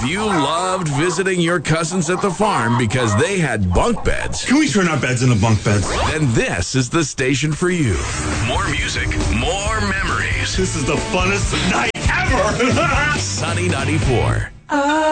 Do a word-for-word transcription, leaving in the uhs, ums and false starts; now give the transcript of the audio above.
If you loved visiting your cousins at the farm because they had bunk beds, Can we turn our beds into bunk beds? then this is the station for you. More music, more memories. This is the funnest night ever. Sunny ninety-four.